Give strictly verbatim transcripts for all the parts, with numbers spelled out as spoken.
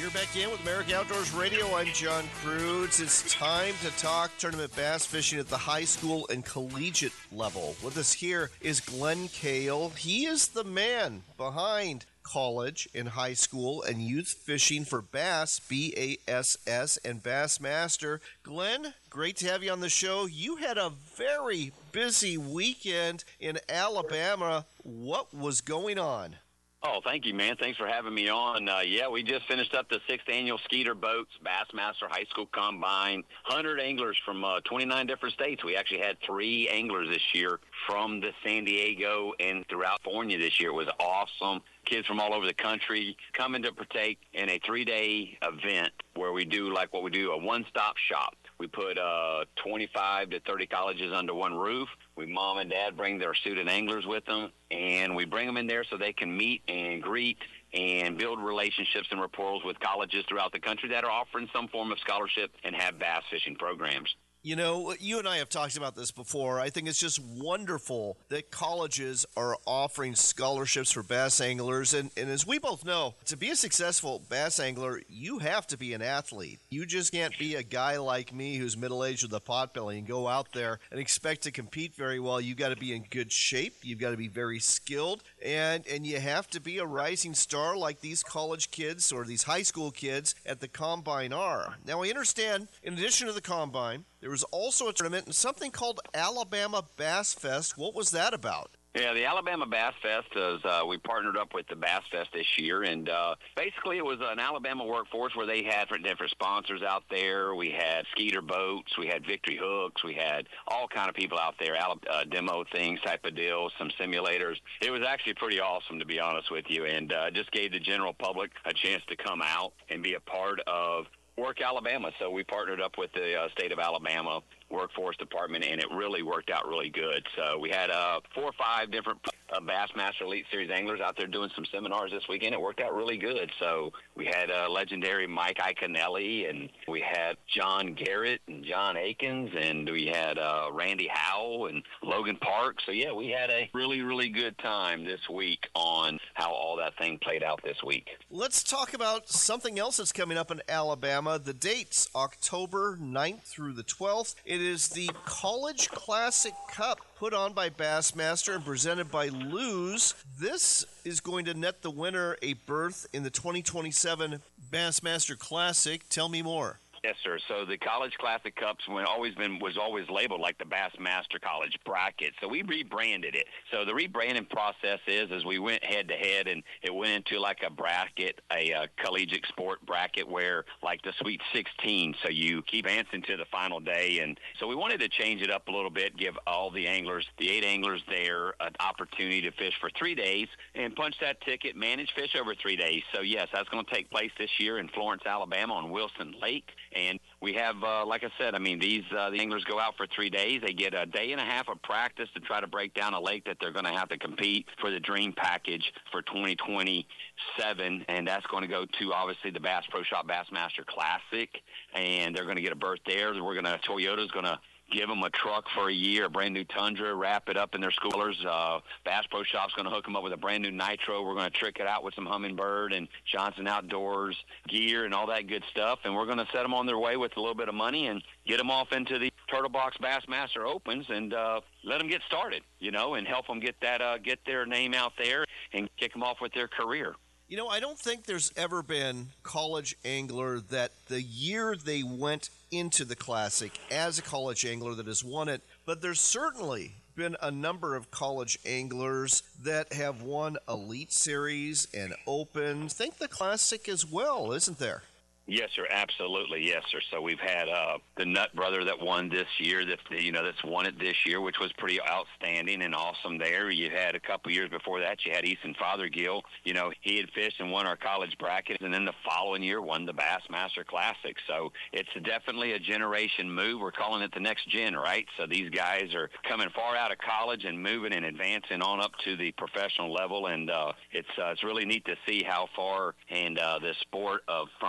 You're back in with America Outdoors Radio. I'm John Cruz. It's time to talk tournament bass fishing at the high school and collegiate level. With us here is Glenn Kale. He is the man behind college and high school and youth fishing for Bass, B A S S, and Bassmaster. Glenn, great to have you on the show. You had a very busy weekend in Alabama. What was going on? Oh, thank you, man. Thanks for having me on. Uh, yeah, we just finished up the sixth annual Skeeter Boats Bassmaster High School Combine. one hundred anglers from uh, twenty-nine different states. We actually had three anglers this year from the San Diego and throughout California this year. It was awesome. Kids from all over the country coming to partake in a three-day event where we do like what we do, a one-stop shop. We put uh, twenty-five to thirty colleges under one roof. We mom and dad bring their student anglers with them, and we bring them in there so they can meet and greet and build relationships and rapport with colleges throughout the country that are offering some form of scholarship and have bass fishing programs. You know, you and I have talked about this before. I think it's just wonderful that colleges are offering scholarships for bass anglers. And, and as we both know, to be a successful bass angler, you have to be an athlete. You just can't be a guy like me who's middle-aged with a potbelly and go out there and expect to compete very well. You've got to be in good shape. You've got to be very skilled. And, and you have to be a rising star like these college kids or these high school kids at the Combine are. Now, I understand, in addition to the Combine, there was also a tournament and something called Alabama Bass Fest. What was that about? Yeah, the Alabama Bass Fest is, uh, we partnered up with the Bass Fest this year, and uh, basically it was an Alabama workforce where they had different sponsors out there. We had Skeeter Boats, we had Victory Hooks, we had all kind of people out there, uh, demo things type of deals, some simulators. It was actually pretty awesome, to be honest with you, and uh, just gave the general public a chance to come out and be a part of Work Alabama. So we partnered up with the uh, state of Alabama workforce department, and it really worked out really good. So we had uh, four or five different uh, Bassmaster Elite Series anglers out there doing some seminars this weekend. It worked out really good. So we had uh, legendary Mike Iaconelli, and we had John Garrett and John Akins, and we had uh, Randy Howell and Logan Park. So yeah, we had a really, really good time this week on how all that thing played out this week. Let's talk about something else that's coming up in Alabama. The dates, October ninth through the twelfth. It is the College Classic Cup put on by Bassmaster and presented by Lew's. This is going to net the winner a berth in the twenty twenty-seven Bassmaster Classic. Tell me more. Yes, sir. So the College Classic Cups when always been was always labeled like the Bassmaster College Bracket. So we rebranded it. So the rebranding process is as we went head to head, and it went into like a bracket, a, uh collegiate sport bracket where like the Sweet sixteen. So you keep advancing to the final day, and so we wanted to change it up a little bit, give all the anglers, the eight anglers there, an opportunity to fish for three days and punch that ticket, manage fish over three days. So yes, that's going to take place this year in Florence, Alabama, on Wilson Lake. And we have, uh, like I said, I mean, these uh, the anglers go out for three days. They get a day and a half of practice to try to break down a lake that they're going to have to compete for the Dream Package for twenty twenty-seven, and that's going to go to, obviously, the Bass Pro Shop Bassmaster Classic, and they're going to get a berth there. We're going to, Toyota's going to give them a truck for a year, a brand new Tundra, wrap it up in their schoolers. Uh, Bass Pro Shop's going to hook them up with a brand new Nitro. We're going to trick it out with some Humminbird and Johnson Outdoors gear and all that good stuff. And we're going to set them on their way with a little bit of money and get them off into the Turtle Box Bassmaster Opens and uh, let them get started, you know, and help them get that uh, get their name out there and kick them off with their career. You know, I don't think there's ever been college angler that the year they went into the Classic as a college angler that has won it, but there's certainly been a number of college anglers that have won Elite Series and Opens. Think the Classic as well, isn't there? Yes, sir. Absolutely. Yes, sir. So we've had uh, the Nut brother that won this year, that you know, that's won it this year, which was pretty outstanding and awesome there. You had a couple years before that, you had Easton Fothergill. You know, he had fished and won our college bracket, and then the following year won the Bassmaster Classic. So it's definitely a generation move. We're calling it the next gen, right? So these guys are coming far out of college and moving and advancing on up to the professional level, and uh, it's uh, it's really neat to see how far and uh, the sport of from junior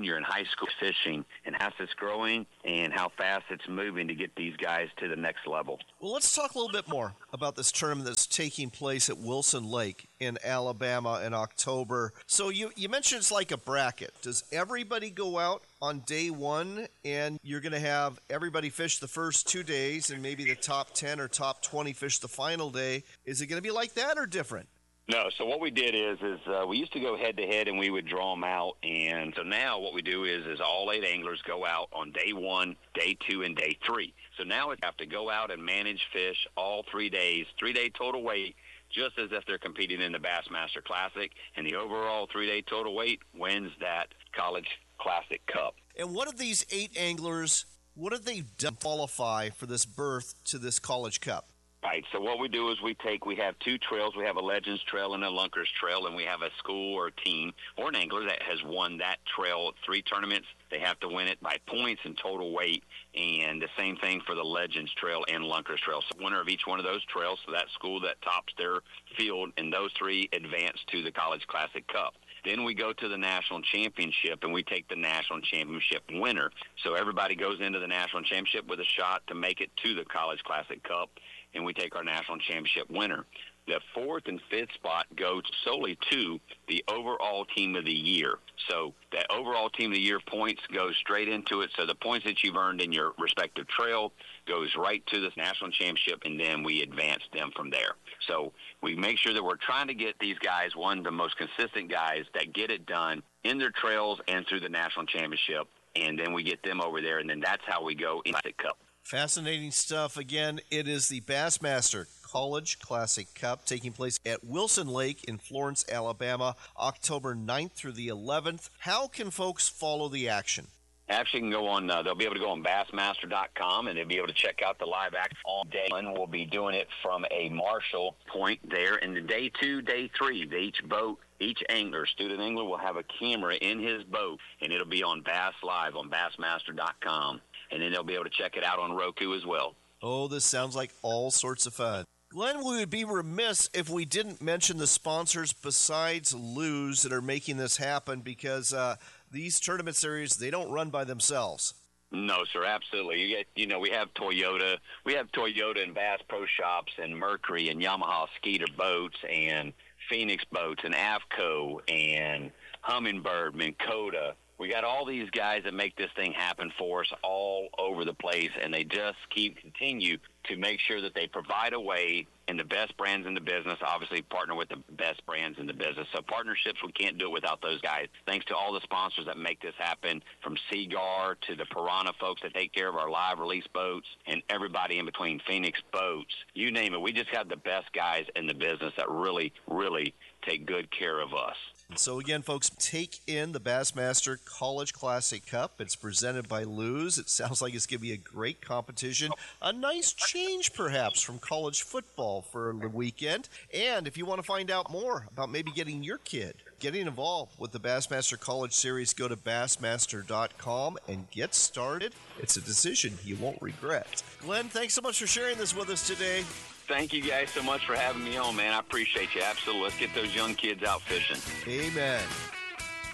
junior and high school fishing and how fast it's growing and how fast it's moving to get these guys to the next level. Well, let's talk a little bit more about this tournament that's taking place at Wilson Lake in Alabama in October. So you, you mentioned it's like a bracket. Does everybody go out on day one and you're going to have everybody fish the first two days and maybe the top ten or top twenty fish the final day? Is it going to be like that or different? No, so what we did is is uh, we used to go head-to-head, and we would draw them out. And so now what we do is is all eight anglers go out on day one, day two, and day three. So now we have to go out and manage fish all three days, three-day total weight, just as if they're competing in the Bassmaster Classic. And the overall three-day total weight wins that College Classic Cup. And what have these eight anglers, what have they done to qualify for this berth to this College Cup? Right, so what we do is we take, we have two trails. We have a Legends Trail and a Lunkers Trail, and we have a school or a team or an angler that has won that trail three tournaments. They have to win it by points and total weight, and the same thing for the Legends Trail and Lunkers Trail. So winner of each one of those trails, so that school that tops their field, and those three advance to the College Classic Cup. Then we go to the national championship, and we take the national championship winner. So everybody goes into the national championship with a shot to make it to the College Classic Cup, and we take our national championship winner. The fourth and fifth spot go solely to the overall team of the year. So that overall team of the year points go straight into it. So the points that you've earned in your respective trail goes right to the national championship, and then we advance them from there. So we make sure that we're trying to get these guys, one of the most consistent guys that get it done in their trails and through the national championship, and then we get them over there, and then that's how we go in the Cup. Fascinating stuff. Again, it is the Bassmaster College Classic Cup taking place at Wilson Lake in Florence, Alabama, October ninth through the eleventh. How can folks follow the action? Actually, can go on. Uh, they'll be able to go on Bassmaster dot com, and they'll be able to check out the live action on day one. We'll be doing it from a Marshall point there. And the day two, day three, each boat, each angler, student angler, will have a camera in his boat, and it'll be on Bass Live on Bassmaster dot com. And then they'll be able to check it out on Roku as well. Oh, this sounds like all sorts of fun. Glenn, we would be remiss if we didn't mention the sponsors besides Lew's that are making this happen, because uh, these tournament series, they don't run by themselves. No, sir, absolutely. You get, you know, we have Toyota. We have Toyota and Bass Pro Shops and Mercury and Yamaha Skeeter Boats and Phoenix Boats and Avco and Humminbird, Minn Kota. We got all these guys that make this thing happen for us all over the place, and they just keep continue to make sure that they provide a way, and the best brands in the business obviously partner with the best brands in the business. So partnerships, we can't do it without those guys. Thanks to all the sponsors that make this happen, from Seaguar to the Piranha folks that take care of our live release boats, and everybody in between, Phoenix Boats, you name it. We just have the best guys in the business that really, really take good care of us. So again, folks, take in the Bassmaster College Classic Cup. It's presented by Lew's. It sounds like it's going to be a great competition. A nice change, perhaps, from college football for the weekend. And if you want to find out more about maybe getting your kid getting involved with the Bassmaster College Series, go to Bassmaster dot com and get started. It's a decision you won't regret. Glenn, thanks so much for sharing this with us today. Thank you guys so much for having me on, man. I appreciate you. Absolutely. Let's get those young kids out fishing. Amen.